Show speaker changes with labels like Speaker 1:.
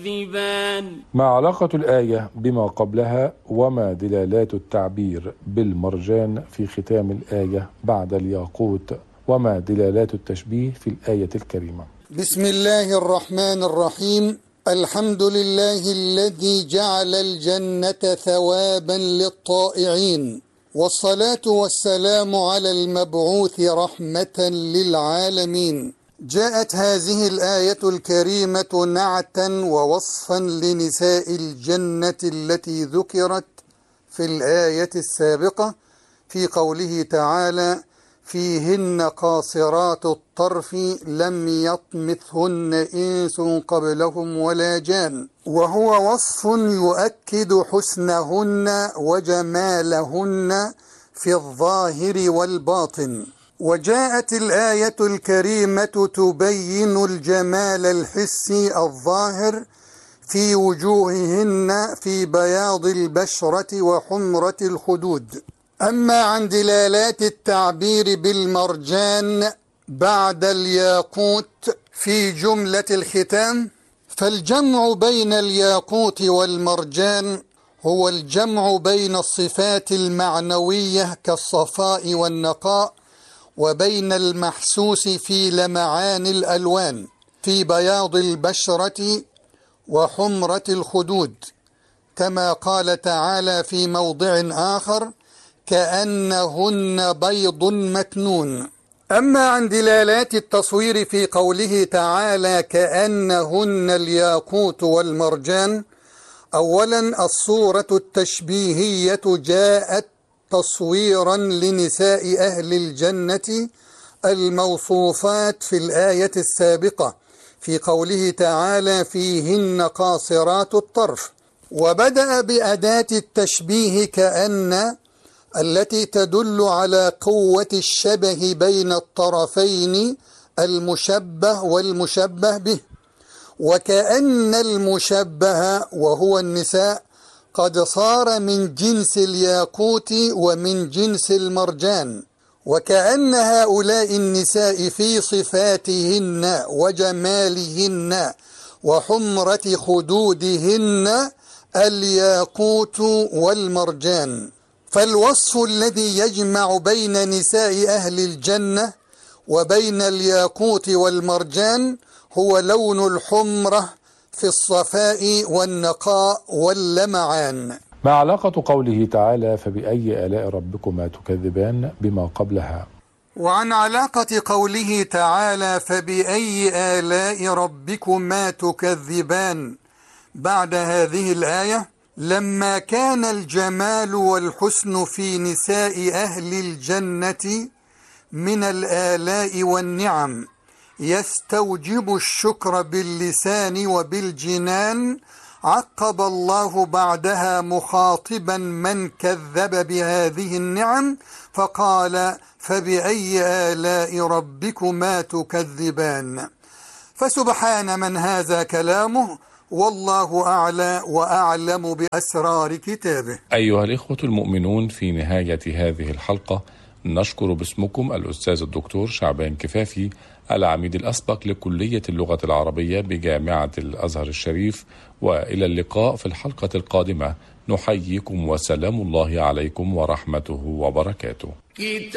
Speaker 1: تكذبان.
Speaker 2: ما علاقة الآية بما قبلها وما دلالات التعبير بالمرجان في ختام الآية بعد الياقوت وما دلالات التشبيه في الآية الكريمة؟
Speaker 3: بسم الله الرحمن الرحيم. الحمد لله الذي جعل الجنة ثوابا للطائعين، والصلاة والسلام على المبعوث رحمة للعالمين. جاءت هذه الآية الكريمة نعتا ووصفا لنساء الجنة التي ذكرت في الآية السابقة في قوله تعالى: فيهن قاصرات الطرف لم يطمثهن إنس قبلهم ولا جان، وهو وصف يؤكد حسنهن وجمالهن في الظاهر والباطن. وجاءت الآية الكريمة تبين الجمال الحسي الظاهر في وجوههن في بياض البشرة وحمرة الخدود. أما عن دلالات التعبير بالمرجان بعد الياقوت في جملة الختام، فالجمع بين الياقوت والمرجان هو الجمع بين الصفات المعنوية كالصفاء والنقاء وبين المحسوس في لمعان الألوان في بياض البشرة وحمرة الخدود، كما قال تعالى في موضع آخر: كأنهن بيض مكنون. أما عن دلالات التصوير في قوله تعالى: كأنهن الياقوت والمرجان، أولا الصورة التشبيهية جاءت تصويرا لنساء أهل الجنة الموصوفات في الآية السابقة في قوله تعالى: فيهن قاصرات الطرف، وبدأ بأداة التشبيه كأن التي تدل على قوة الشبه بين الطرفين المشبه والمشبه به، وكأن المشبه وهو النساء قد صار من جنس الياقوت ومن جنس المرجان، وكأن هؤلاء النساء في صفاتهن وجمالهن وحمرة خدودهن الياقوت والمرجان. فالوصف الذي يجمع بين نساء أهل الجنة وبين الياقوت والمرجان هو لون الحمرة في الصفاء والنقاء واللمعان.
Speaker 2: ما علاقة قوله تعالى: فبأي آلاء ربكما تكذبان بما قبلها؟
Speaker 3: وعن علاقة قوله تعالى: فبأي آلاء ربكما تكذبان بعد هذه الآية، لما كان الجمال والحسن في نساء أهل الجنة من الآلاء والنعم يستوجب الشكر باللسان وبالجنان، عقب الله بعدها مخاطبا من كذب بهذه النعم فقال: فبأي آلاء ربكما تكذبان. فسبحان من هذا كلامه، والله أعلى وأعلم بأسرار كتابه.
Speaker 2: أيها الإخوة المؤمنون، في نهاية هذه الحلقة نشكر باسمكم الأستاذ الدكتور شعبان كفافي، العميد الأسبق لكلية اللغة العربية بجامعة الأزهر الشريف، وإلى اللقاء في الحلقة القادمة. نحييكم وسلام الله عليكم ورحمته وبركاته.